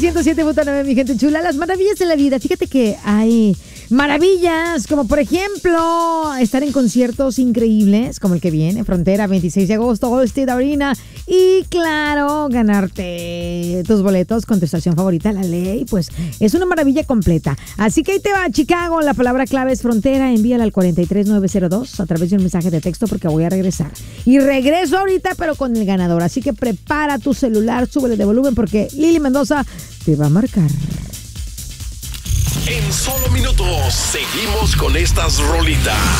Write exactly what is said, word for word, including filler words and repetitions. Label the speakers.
Speaker 1: ciento siete punto nueve, mi gente chula. Las maravillas de la vida. Fíjate que hay maravillas, como por ejemplo, estar en conciertos increíbles, como el que viene, Frontera, veintiséis de agosto, Holstein Arena. Y claro, ganarte tus boletos con tu estación favorita, La Ley, pues es una maravilla completa. Así que ahí te va, Chicago. La palabra clave es Frontera. Envíala al cuatro tres nueve cero dos a través de un mensaje de texto porque voy a regresar. Y regreso ahorita, pero con el ganador. Así que prepara tu celular, súbele de volumen porque Lili Mendoza te va a marcar.
Speaker 2: En solo minutos seguimos con estas rolitas.